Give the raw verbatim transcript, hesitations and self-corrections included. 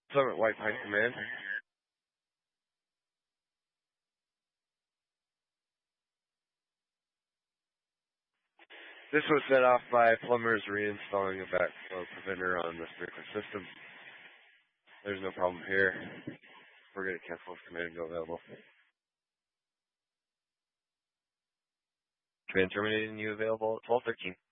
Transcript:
Summit White Pine Command. This was set off by plumbers reinstalling a backflow preventer on the sprinkler system. There's no problem here. We're going to cancel if command go available. Command terminating, you available at twelve thirteen.